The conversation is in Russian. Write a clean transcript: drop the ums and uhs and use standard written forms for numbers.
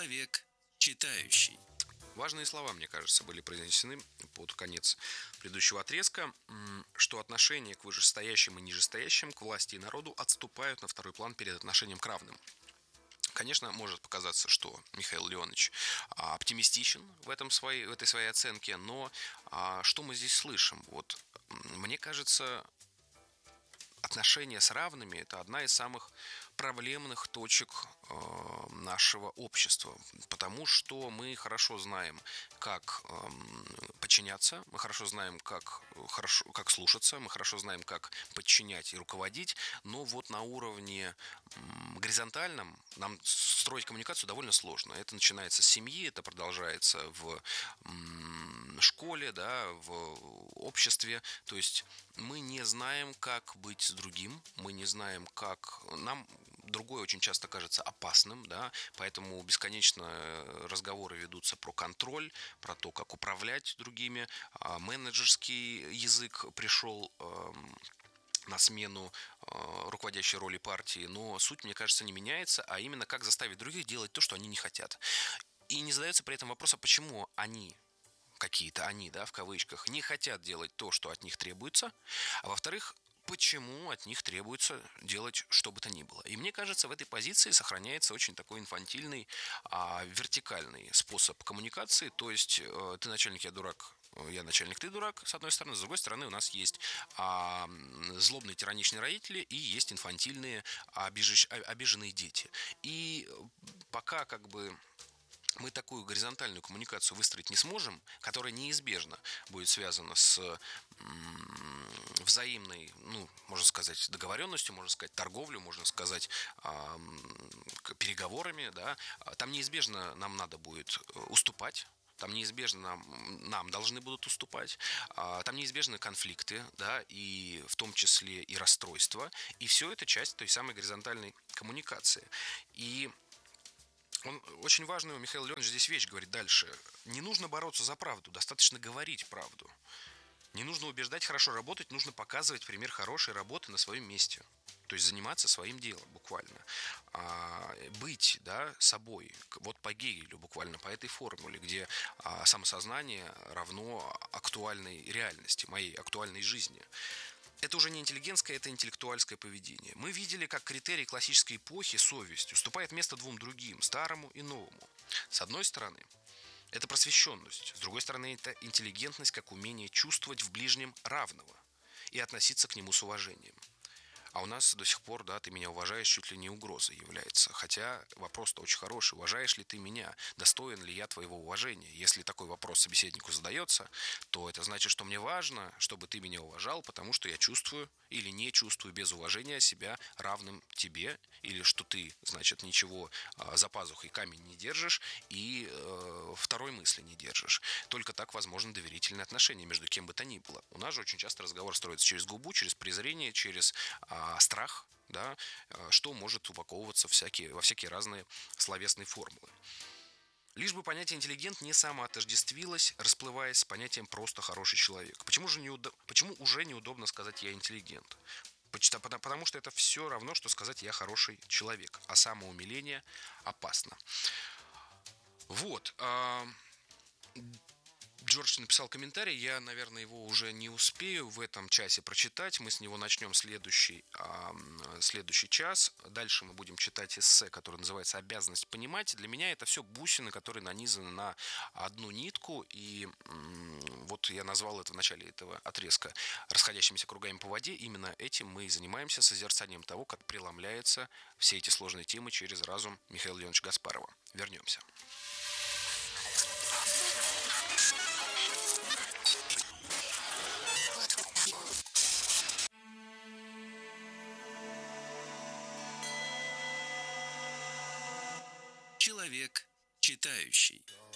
Человек читающий. Важные слова, мне кажется, были произнесены под конец предыдущего отрезка, что отношения к вышестоящим и нижестоящим, к власти и народу отступают на второй план перед отношением к равным. Конечно, может показаться, что Михаил Леонович оптимистичен в этой своей оценке, но что мы здесь слышим? Вот, мне кажется, отношения с равными – это одна из самых проблемных точек нашего общества, потому что мы хорошо знаем, как подчиняться, мы хорошо знаем, как слушаться, мы хорошо знаем, как подчинять и руководить, но вот на уровне горизонтальном нам строить коммуникацию довольно сложно. Это начинается с семьи, это продолжается в школе, да, в обществе, то есть мы не знаем, как быть с другим, мы не знаем, как нам другое очень часто кажется опасным, да, поэтому бесконечно разговоры ведутся про контроль, про то, как управлять другими. Менеджерский язык пришел на смену руководящей роли партии, но суть, мне кажется, не меняется, а именно как заставить других делать то, что они не хотят. И не задается при этом вопроса, почему они, какие-то они, да, в кавычках, не хотят делать то, что от них требуется, а во-вторых, почему от них требуется делать что бы то ни было. И мне кажется, в этой позиции сохраняется очень такой инфантильный, вертикальный способ коммуникации, то есть ты начальник, я дурак, я начальник, ты дурак, с одной стороны, с другой стороны у нас есть злобные тираничные родители и есть инфантильные обиженные дети. И пока как бы мы такую горизонтальную коммуникацию выстроить не сможем, которая неизбежно будет связана с взаимной, можно сказать, договоренностью, можно сказать, торговлей, можно сказать, переговорами, да, там неизбежно нам надо будет уступать. Там неизбежно нам должны будут уступать, там неизбежны конфликты, да, и в том числе и расстройства, и все это часть той самой горизонтальной коммуникации. И он очень важную, Михаил Леонович здесь вещь говорит дальше. Не нужно бороться за правду, достаточно говорить правду. Не нужно убеждать хорошо работать, нужно показывать пример хорошей работы на своем месте. То есть заниматься своим делом буквально. Быть, да, собой. Вот по Гегелю буквально, по этой формуле, где самосознание равно актуальной реальности, моей актуальной жизни. Это уже не интеллигентское, это интеллектуальское поведение. Мы видели, как критерий классической эпохи, совесть, уступает место двум другим, старому и новому. С одной стороны, это просвещенность. С другой стороны, это интеллигентность как умение чувствовать в ближнем равного и относиться к нему с уважением. А у нас до сих пор, да, ты меня уважаешь, чуть ли не угрозой является. Хотя вопрос-то очень хороший. Уважаешь ли ты меня? Достоин ли я твоего уважения? Если такой вопрос собеседнику задается, то это значит, что мне важно, чтобы ты меня уважал, потому что я чувствую или не чувствую без уважения себя равным тебе, или что ты, значит, ничего за пазухой камень не держишь и второй мысли не держишь. Только так возможно доверительные отношения между кем бы то ни было. У нас же очень часто разговор строится через губу, через презрение, через страх, да, что может упаковываться во всякие разные словесные формулы. Лишь бы понятие интеллигент не самоотождествилось, расплываясь с понятием просто хороший человек. Почему уже неудобно сказать я интеллигент? Потому что это все равно, что сказать я хороший человек, а самоумиление опасно. Вот. Джордж написал комментарий, я, наверное, его уже не успею в этом часе прочитать. Мы с него начнем следующий час. Дальше мы будем читать эссе, которое называется «Обязанность понимать». Для меня это все бусины, которые нанизаны на одну нитку. И вот я назвал это в начале этого отрезка расходящимися кругами по воде. Именно этим мы и занимаемся, созерцанием того, как преломляются все эти сложные темы через разум Михаила Леоновича Гаспарова. Вернемся. Человек читающий.